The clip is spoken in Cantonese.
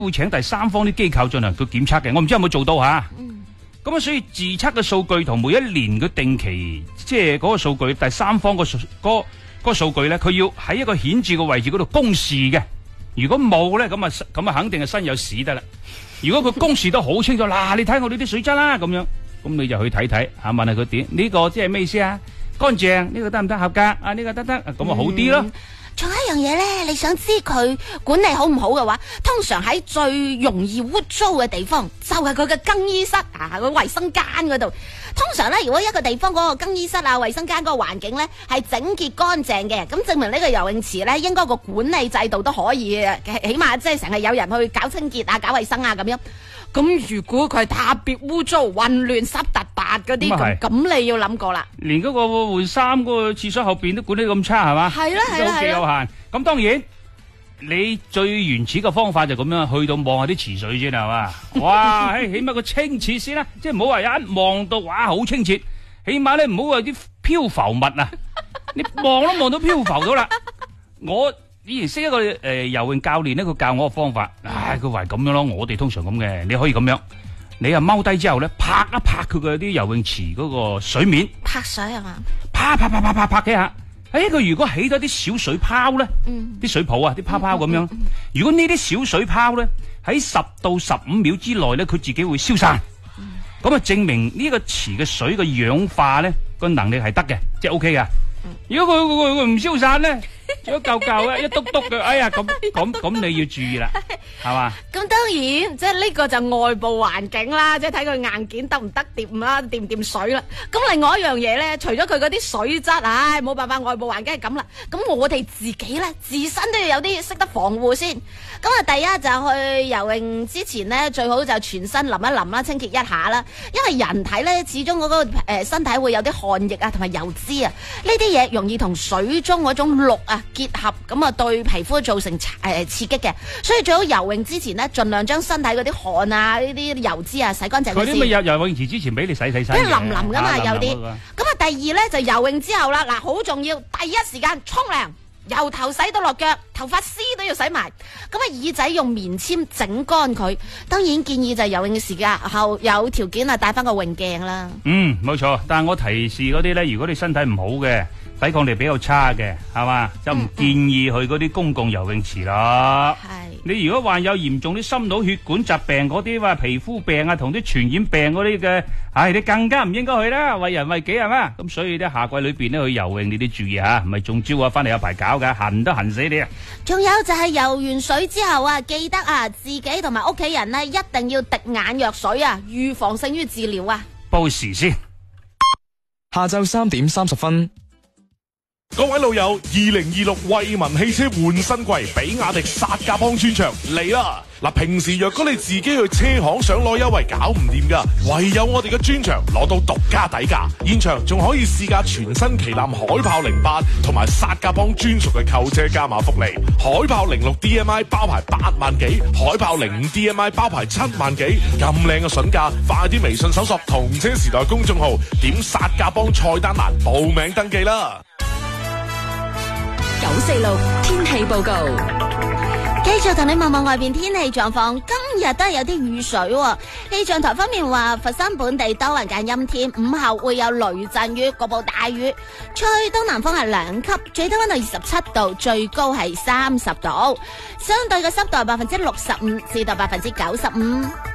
會請第三方啲機構進行個檢測嘅，我唔知有冇做到吓。咁所以自測嘅數據同每一年嘅定期，即係嗰個數據，第三方個數據咧，佢要喺一個顯著嘅位置嗰度公示嘅。如果冇咧，咁啊肯定係身有屎得啦。如果佢公示得好清楚，嗱，你睇我呢啲水質啦，咁樣，咁你就去睇睇，問下佢點？呢個即係咩意思啊？乾淨，呢個得唔得合格？啊，呢個得，咁啊好啲咯。 仲有一樣嘢咧，你想知佢管理好唔好嘅話，通常喺最容易污糟嘅地方，就係佢嘅更衣室啊，個衛生間嗰度。通常咧，如果一個地方嗰個更衣室啊、衛生間嗰個環境咧係整潔乾淨嘅，咁證明呢個游泳池咧應該個管理制度都可以嘅，起碼即係成日有人去搞清潔啊、搞衛生啊咁樣。咁如果佢係特別污糟、混亂、濕突白嗰啲，咁你要諗過啦。 連嗰個換衫嗰個廁所後邊都管得咁差係嘛？ 係啦係啦係啦。 有限。咁當然，你最原始嘅方法就咁樣，去到望下啲池水先係嘛？哇，起碼個清澈先啦，即係唔好話一望到哇好清澈，起碼咧唔好話啲漂浮物啊，你望都望到漂浮到啦。我以前識一個游泳教練咧，佢教我個方法，佢話咁樣咯，我哋通常咁嘅，你可以咁樣，你啊踎低之後咧，拍一拍佢嘅啲游泳池嗰個水面， 拍水係嘛？ 拍幾下。佢如果起咗啲小水泡咧，啲水泡啊，啲泡泡咁樣，如果呢啲小水泡咧喺10到15秒之內咧，佢自己會消散，咁啊證明呢個池嘅水嘅氧化咧個能力係得嘅，即係 OK 噶。如果佢唔消散咧，一嚿嘅，一篤篤嘅，哎呀咁你要注意啦，係嘛？ 咁當然，即係呢個就外部環境啦，即係睇佢硬件得唔得掂啦，掂唔掂水啦。咁另外一樣嘢咧，除咗佢嗰啲水質，冇辦法，外部環境係咁啦。咁我哋自己咧，自身都要有啲識得防護先。咁啊，第一就去游泳之前咧，最好就全身淋一淋啦，清潔一下啦。因為人體咧，始終嗰個身體會有啲汗液啊，同埋油脂啊，呢啲嘢容易同水中嗰種氯啊結合，咁啊對皮膚造成刺激嘅。所以最好游泳之前咧，盡量將身體嗰啲汗啊、呢啲油脂啊洗乾淨。 佢啲咪游泳池之前俾你洗。 即係淋淋噶嘛，有啲。咁啊，第二咧就游泳之後啦，嗱好重要，第一時間沖涼。由頭洗到落腳，頭髮絲都要洗埋。咁啊，耳仔用棉籤整乾佢。當然建議就係游泳嘅時間後有條件啊，帶翻個泳鏡啦。 冇錯。但係我提示嗰啲咧，如果你身體唔好嘅，抵抗力比較差嘅，係嘛，就唔建議去嗰啲公共游泳池啦。你如果患有嚴重啲心腦血管疾病嗰啲，話皮膚病啊，同啲傳染病嗰啲嘅，你更加唔應該去啦，為人為己係嘛。咁所以咧，夏季裏邊咧去游泳，你都注意吓，唔係中招啊，翻嚟有排搞噶，痕都痕死你啊！ 仲有就係游完水之後啊，記得啊，自己同埋屋企人咧一定要滴眼藥水啊，預防勝於治療啊。 報時先， 下晝3點30分。 各位老友，2026惠民汽車換新季，比亞迪薩甲邦專場嚟啦！嗱，平時若果你自己去車行想攞優惠，搞唔掂噶，唯有我哋嘅專場攞到獨家底價，現場仲可以試駕全新旗艦海豹08同埋薩甲邦專屬嘅購車加碼福利，海豹06 DMI 包牌8萬幾，海豹05 DMI 包牌7萬幾，咁靚嘅筍價，快啲微信搜索同車時代公眾號，點薩甲邦菜單欄報名登記啦 ！946天氣報告， 繼續同你望望外邊天氣狀況。今日都係有啲雨水喎。氣象台方面話，佛山本地多雲間陰天，午後會有雷陣雨，局部大雨。吹東南風係2級，最低溫度27度，最高係30度。相對嘅濕度係65%至到95%。